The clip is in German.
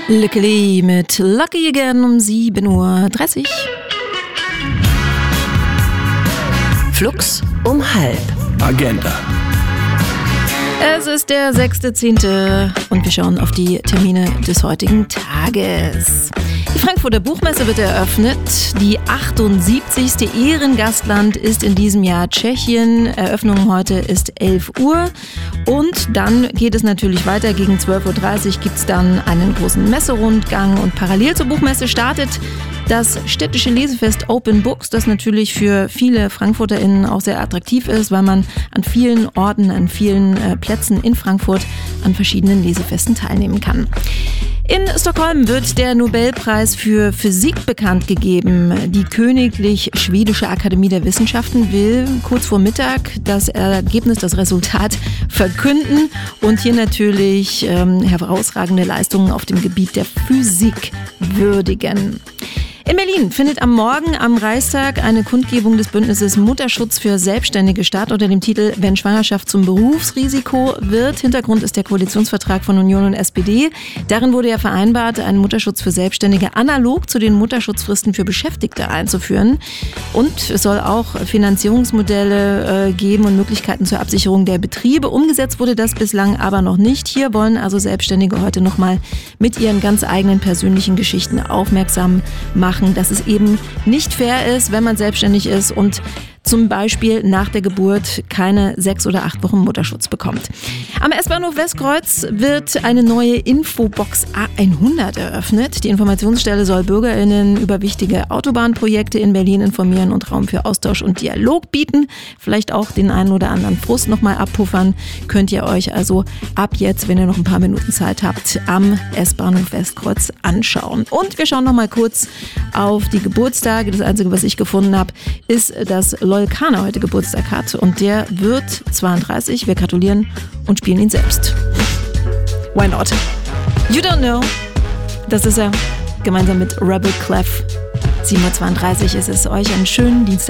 Luckily mit Lucky Again um 7.30 Uhr. Flux um halb. Agenda. Es ist der 6.10. und wir schauen auf die Termine des heutigen Tages. Die Frankfurter Buchmesse wird eröffnet. Die 78. Ehrengastland ist in diesem Jahr Tschechien. Eröffnung heute ist 11 Uhr. Und dann geht es natürlich weiter. Gegen 12.30 Uhr gibt es dann einen großen Messerundgang. Und parallel zur Buchmesse startet das städtische Lesefest Open Books, das natürlich für viele FrankfurterInnen auch sehr attraktiv ist, weil man an vielen Orten, an vielen Plätzen in Frankfurt an verschiedenen Lesefesten teilnehmen kann. In Stockholm wird der Nobelpreis für Physik bekannt gegeben. Die Königlich Schwedische Akademie der Wissenschaften will kurz vor Mittag das Ergebnis, das Resultat verkünden und hier natürlich herausragende Leistungen auf dem Gebiet der Physik würdigen. In Berlin findet am Morgen am Reichstag eine Kundgebung des Bündnisses Mutterschutz für Selbstständige statt unter dem Titel Wenn Schwangerschaft zum Berufsrisiko wird. Hintergrund ist der Koalitionsvertrag von Union und SPD. Darin wurde ja vereinbart, einen Mutterschutz für Selbstständige analog zu den Mutterschutzfristen für Beschäftigte einzuführen. Und es soll auch Finanzierungsmodelle geben und Möglichkeiten zur Absicherung der Betriebe. Umgesetzt wurde das bislang aber noch nicht. Hier wollen also Selbstständige heute nochmal mit ihren ganz eigenen persönlichen Geschichten aufmerksam machen, dass es eben nicht fair ist, wenn man selbstständig ist und zum Beispiel nach der Geburt keine 6 oder 8 Wochen Mutterschutz bekommt. Am S-Bahnhof Westkreuz wird eine neue Infobox A100 eröffnet. Die Informationsstelle soll BürgerInnen über wichtige Autobahnprojekte in Berlin informieren und Raum für Austausch und Dialog bieten. Vielleicht auch den einen oder anderen Frust nochmal abpuffern. Könnt ihr euch also ab jetzt, wenn ihr noch ein paar Minuten Zeit habt, am S-Bahnhof Westkreuz anschauen. Und wir schauen nochmal kurz auf die Geburtstage. Das Einzige, was ich gefunden habe, ist, dass Loyal Kana heute Geburtstag hat und der wird 32. Wir gratulieren und spielen ihn selbst. Why not? You Don't Know. Das ist er gemeinsam mit Rebel Clef. 7.32 Uhr ist es. Euch einen schönen Dienstag.